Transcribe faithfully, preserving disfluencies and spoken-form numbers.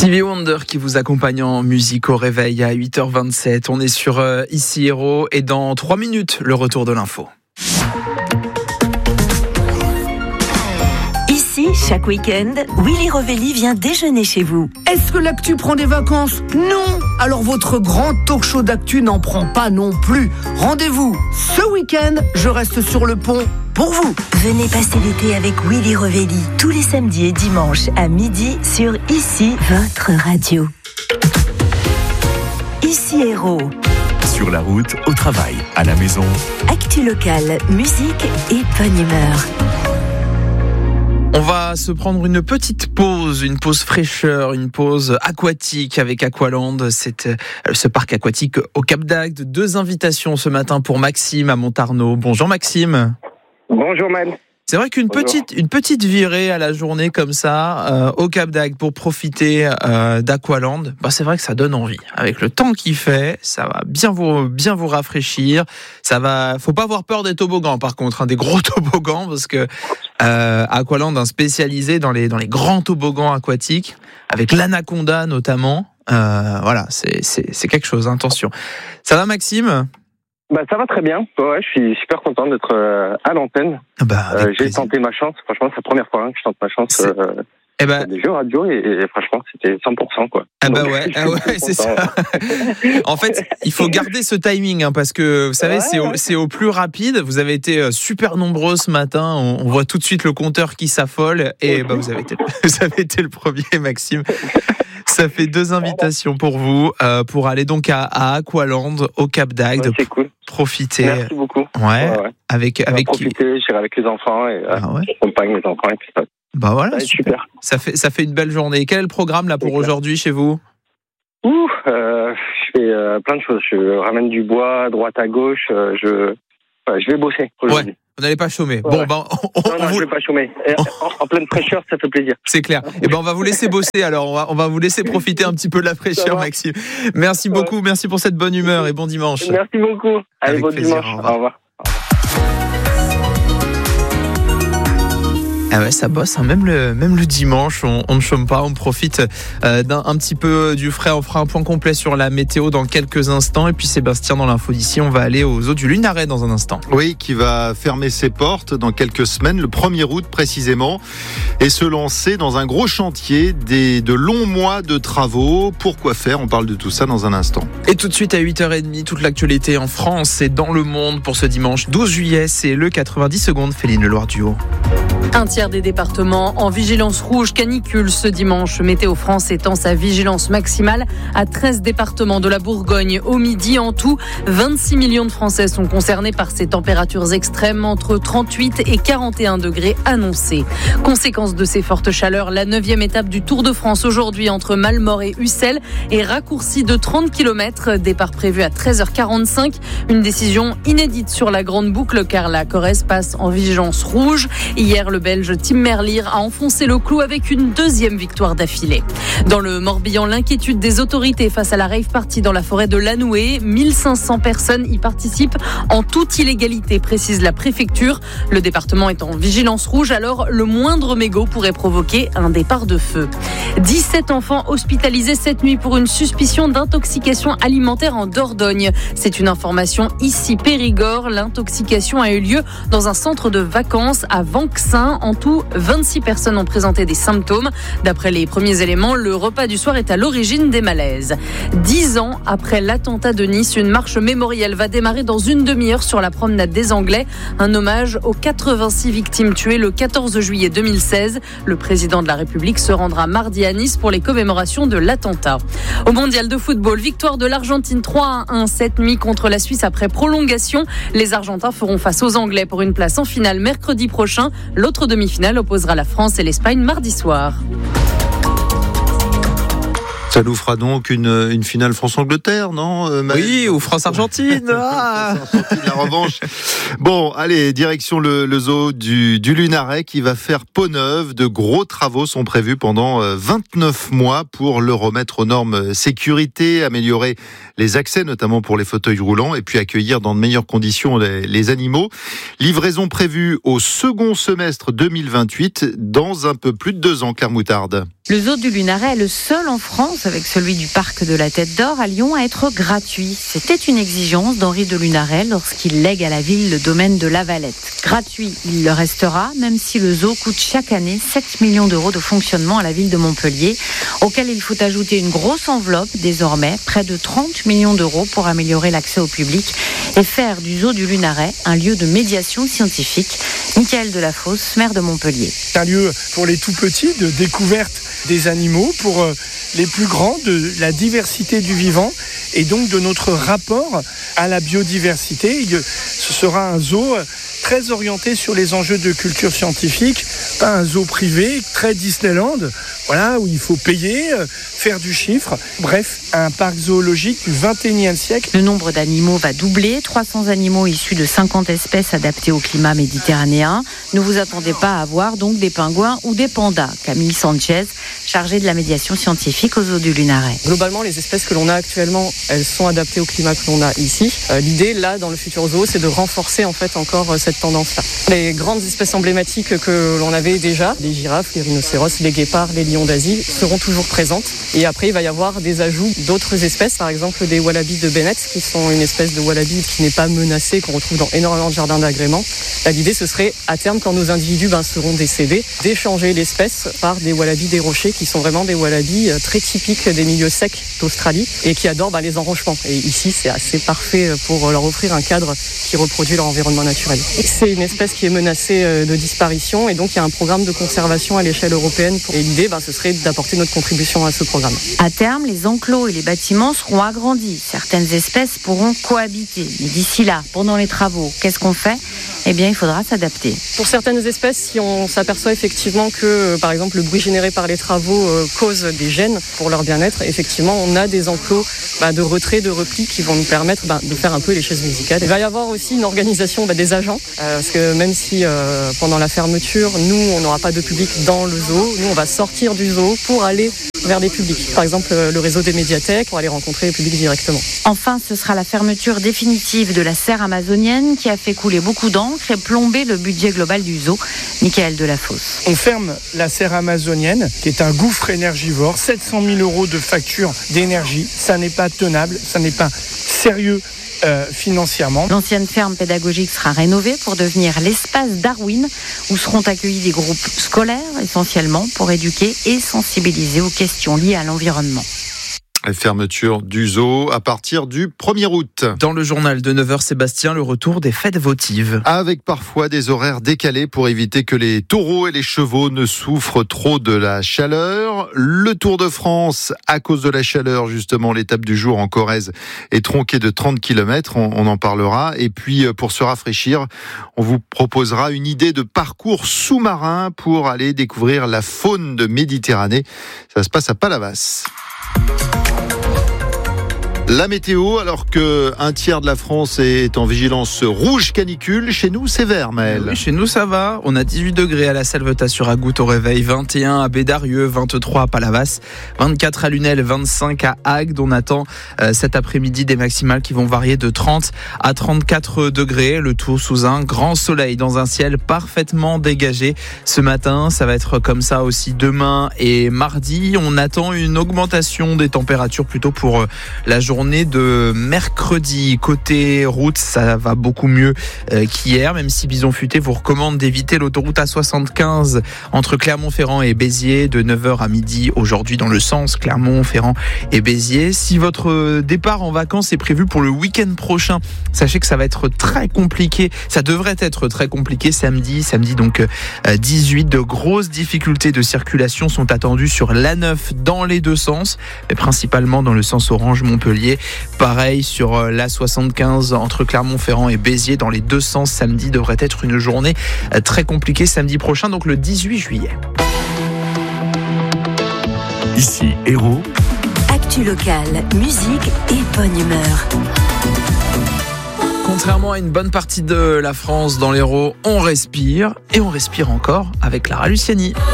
Stevie Wonder qui vous accompagne en musique au réveil à huit heures vingt-sept. On est sur euh, Ici Héros et dans trois minutes, le retour de l'info. Ici, chaque week-end, Willy Rovelli vient déjeuner chez vous. Est-ce que l'actu prend des vacances ? Non. Alors votre grand talk show d'actu n'en prend pas non plus. Rendez-vous ce week-end, je reste sur le pont pour vous. Venez passer l'été avec Willy Rovelli tous les samedis et dimanches à midi sur Ici, votre radio. Ici Héros. Sur la route, au travail, à la maison. Actu locale, musique et bonne humeur. On va se prendre une petite pause, une pause fraîcheur, une pause aquatique avec Aqualand. C'est euh, ce parc aquatique au Cap d'Agde. Deux invitations ce matin pour Maxime à Montarnot. Bonjour Maxime. Bonjour Man. C'est vrai qu'une Bonjour. petite, une petite virée à la journée comme ça, euh, au Cap d'Agde pour profiter euh, d'Aqualand, bah c'est vrai que ça donne envie. Avec le temps qu'il fait, ça va bien vous, bien vous rafraîchir. Ça va, faut pas avoir peur des toboggans par contre, hein, des gros toboggans, parce que euh, Aqualand, un spécialisé dans les, dans les grands toboggans aquatiques, avec l'Anaconda notamment. Euh, voilà, c'est, c'est, c'est quelque chose, hein, attention. Ça va Maxime ? Bah ça va très bien. Ouais, je suis super content d'être euh, à l'antenne. Bah, euh, j'ai plaisir. tenté ma chance. Franchement, c'est la première fois hein, que je tente ma chance euh, eh ben, des jeux radio et, et franchement, c'était cent pour cent quoi. Ah bah ouais, ah ouais c'est ça. En fait, il faut garder ce timing hein, parce que vous savez, ouais, c'est, au, c'est au plus rapide. Vous avez été super nombreux ce matin. On, on voit tout de suite le compteur qui s'affole et bah vous avez été, vous avez été le premier, Maxime. Ça fait deux invitations pour vous, euh, pour aller donc à, à Aqualand, au Cap d'Agde. Ouais, c'est cool. Profiter. Merci beaucoup. Ouais. ouais, ouais. Avec, avec profiter, j'irai avec les enfants et euh, ah ouais. j'accompagne les enfants et tout ça. Bah voilà, ça super. super. Ça fait, ça fait une belle journée. Quel est le programme là pour c'est aujourd'hui clair. Chez vous ? Ouh, euh, je fais euh, plein de choses. Je ramène du bois à droite à gauche. Euh, je, ouais, je vais bosser aujourd'hui. Ouais. Vous n'allez pas chômer. Ouais, bon, ouais. ben, on, non, non, on vous... je vais pas chômer. En, en pleine fraîcheur, ça fait plaisir. C'est clair. Et ben, on va vous laisser bosser. Alors, on va, on va vous laisser profiter un petit peu de la fraîcheur, Maxime. Merci ouais. beaucoup. Merci pour cette bonne humeur et bon dimanche. Merci beaucoup. Allez, Avec bon plaisir. dimanche. Au revoir. Au revoir. Ah ouais, ça bosse, hein. même, le, même le dimanche, on, on ne chôme pas, on profite euh, d'un un petit peu du frais. On fera un point complet sur la météo dans quelques instants. Et puis Sébastien, dans l'info d'ici, on va aller aux eaux du Lunaret dans un instant. Oui, qui va fermer ses portes dans quelques semaines, le premier août précisément, et se lancer dans un gros chantier, des, de longs mois de travaux. Pourquoi faire ? On parle de tout ça dans un instant. Et tout de suite à huit heures trente, toute l'actualité en France et dans le monde pour ce dimanche douze juillet. C'est le quatre-vingt-dix secondes, Féline Leloir Duo. Un tiers des départements en vigilance rouge canicule ce dimanche. Météo France étend sa vigilance maximale à treize départements de la Bourgogne au midi. En tout, vingt-six millions de Français sont concernés par ces températures extrêmes entre trente-huit et quarante et un degrés annoncés. Conséquence de ces fortes chaleurs, la neuvième étape du Tour de France aujourd'hui entre Malmort et Ussel est raccourcie de trente kilomètres. Départ prévu à treize heures quarante-cinq. Une décision inédite sur la grande boucle car la Corrèze passe en vigilance rouge. Hier, le Belge Tim Merlier a enfoncé le clou avec une deuxième victoire d'affilée. Dans le Morbihan, l'inquiétude des autorités face à la rave party dans la forêt de Lanoué. mille cinq cents personnes y participent en toute illégalité, précise la préfecture. Le département est en vigilance rouge, alors le moindre mégot pourrait provoquer un départ de feu. dix-sept enfants hospitalisés cette nuit pour une suspicion d'intoxication alimentaire en Dordogne. C'est une information ici Périgord. L'intoxication a eu lieu dans un centre de vacances à Vanxin. En tout, vingt-six personnes ont présenté des symptômes. D'après les premiers éléments, le repas du soir est à l'origine des malaises. Dix ans après l'attentat de Nice, une marche mémorielle va démarrer dans une demi-heure sur la promenade des Anglais. Un hommage aux quatre-vingt-six victimes tuées le quatorze juillet deux mille seize. Le président de la République se rendra mardi à Nice pour les commémorations de l'attentat. Au mondial de football, victoire de l'Argentine trois à un cette nuit contre la Suisse après prolongation. Les Argentins feront face aux Anglais pour une place en finale mercredi prochain. L'autre demi-finale opposera la France et l'Espagne mardi soir. Ça nous fera donc une, une finale France-Angleterre, non euh, Oui, ou France-Argentine. Ah France-Argentine, la revanche. Bon, allez, direction le, le zoo du, du Lunaret qui va faire peau neuve. De gros travaux sont prévus pendant vingt-neuf mois pour le remettre aux normes sécurité, améliorer les accès, notamment pour les fauteuils roulants, et puis accueillir dans de meilleures conditions les, les animaux. Livraison prévue au second semestre deux mille vingt-huit, dans un peu plus de deux ans, Claire Moutarde. Le zoo du Lunaret est le seul en France, avec celui du parc de la Tête d'Or à Lyon, à être gratuit. C'était une exigence d'Henri de Lunaret lorsqu'il lègue à la ville le domaine de La Valette. Gratuit, il le restera, même si le zoo coûte chaque année sept millions d'euros de fonctionnement à la ville de Montpellier, auquel il faut ajouter une grosse enveloppe, désormais près de trente millions d'euros pour améliorer l'accès au public et faire du zoo du Lunaret un lieu de médiation scientifique. Michael Delafosse, maire de Montpellier. C'est un lieu pour les tout petits de découverte des animaux, pour les plus grands de la diversité du vivant et donc de notre rapport à la biodiversité. Ce sera un zoo très orienté sur les enjeux de culture scientifique, pas un zoo privé, très Disneyland, voilà, où il faut payer, faire du chiffre. Bref, un parc zoologique du vingt et unième siècle. Le nombre d'animaux va doubler, trois cents animaux issus de cinquante espèces adaptées au climat méditerranéen. Ne vous attendez pas à voir donc des pingouins ou des pandas. Camille Sanchez, chargée de la médiation scientifique au zoo du Lunaret. Globalement, les espèces que l'on a actuellement, elles sont adaptées au climat que l'on a ici. Euh, l'idée, là, dans le futur zoo, c'est de renforcer en fait encore euh, cette tendance-là. Les grandes espèces emblématiques que l'on avait déjà, les girafes, les rhinocéros, les guépards, les lions d'Asie, seront toujours présentes. Et après, il va y avoir des ajouts d'autres espèces, par exemple des wallabies de Bennett, qui sont une espèce de wallaby qui n'est pas menacée, qu'on retrouve dans énormément de jardins d'agrément. Là, l'idée, ce serait, à terme, quand nos individus ben, seront décédés, d'échanger l'espèce par des wallabies des rochers, qui sont vraiment des wallabies très typiques des milieux secs d'Australie et qui adorent ben, les enrochements. Et ici, c'est assez parfait pour leur offrir un cadre qui reproduit leur environnement naturel. C'est une espèce qui est menacée de disparition et donc il y a un programme de conservation à l'échelle européenne. Et l'idée, ben, ce serait d'apporter notre contribution à ce programme. À terme, les enclos et les bâtiments seront agrandis. Certaines espèces pourront cohabiter. Mais d'ici là, pendant les travaux, qu'est-ce qu'on fait ? Eh bien, il faudra s'adapter. Pour certaines espèces, si on s'aperçoit effectivement que, par exemple, le bruit généré par les travaux euh, cause des gênes pour leur bien-être, effectivement, on a des enclos bah, de retrait, de repli qui vont nous permettre bah, de faire un peu les chaises musicales. Il va y avoir aussi une organisation bah, des agents, euh, parce que même si euh, pendant la fermeture, nous, on n'aura pas de public dans le zoo, nous, on va sortir du zoo pour aller vers les publics. Par exemple, le réseau des médiathèques, pour aller rencontrer les publics directement. Enfin, ce sera la fermeture définitive de la serre amazonienne qui a fait couler beaucoup d'encre et plomber le budget global du zoo. Michael Delafosse. On ferme la serre amazonienne, qui est un gouffre énergivore, sept cent mille euros de facture d'énergie. Ça n'est pas tenable, ça n'est pas sérieux. Euh, financièrement. L'ancienne ferme pédagogique sera rénovée pour devenir l'espace Darwin où seront accueillis des groupes scolaires essentiellement pour éduquer et sensibiliser aux questions liées à l'environnement. La fermeture du zoo à partir du premier août. Dans le journal de neuf heures, Sébastien, le retour des fêtes votives. Avec parfois des horaires décalés pour éviter que les taureaux et les chevaux ne souffrent trop de la chaleur. Le Tour de France, à cause de la chaleur, justement, l'étape du jour en Corrèze est tronquée de trente kilomètres, on, on en parlera. Et puis, pour se rafraîchir, on vous proposera une idée de parcours sous-marin pour aller découvrir la faune de Méditerranée. Ça se passe à Palavas. La météo, alors que un tiers de la France est en vigilance rouge canicule, chez nous c'est vert, Maël. Oui, chez nous ça va. On a dix-huit degrés à la Salvetat-sur-Agout au réveil, vingt et un à Bédarieux, vingt-trois à Palavas, vingt-quatre à Lunel, vingt-cinq à Agde. On attend euh, cet après-midi des maximales qui vont varier de trente à trente-quatre degrés. Le tout sous un grand soleil dans un ciel parfaitement dégagé. Ce matin, ça va être comme ça aussi demain et mardi. On attend une augmentation des températures plutôt pour euh, la journée. Journée de mercredi. Côté route, ça va beaucoup mieux euh, qu'hier, même si Bison Futé vous recommande d'éviter l'autoroute A soixante-quinze entre Clermont-Ferrand et Béziers de neuf heures à midi aujourd'hui dans le sens Clermont-Ferrand et Béziers. Si votre départ en vacances est prévu pour le week-end prochain, sachez que ça va être très compliqué. Ça devrait être très compliqué samedi. Samedi donc euh, dix-huit. De grosses difficultés de circulation sont attendues sur l'A neuf dans les deux sens, mais principalement dans le sens Orange-Montpellier. Pareil sur l'A soixante-quinze entre Clermont-Ferrand et Béziers dans les deux sens. Samedi devrait être une journée très compliquée samedi prochain, donc le dix-huit juillet. Ici Hérault. Actu locale, musique et bonne humeur. Contrairement à une bonne partie de la France dans l'Hérault, on respire et on respire encore avec Lara Luciani.